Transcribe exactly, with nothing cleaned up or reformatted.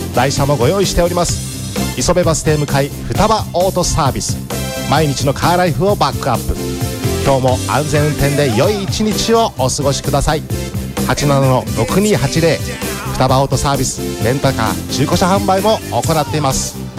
台車もご用意しております。磯部バス停向かい双葉オートサービス、毎日のカーライフをバックアップ。今日も安全運転で良い一日をお過ごしください。はちななのろくにーはちぜろ、双葉オートサービス、レンタカー中古車販売も行っています。